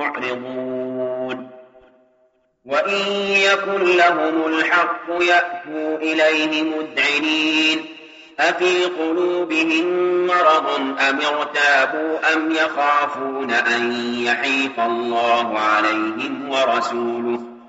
معرضون وإن يكن لهم الحق يأتوا إليه مذعنين أفي قلوبهم مرض أم ارتابوا أم يخافون أن يحيف الله عليهم ورسوله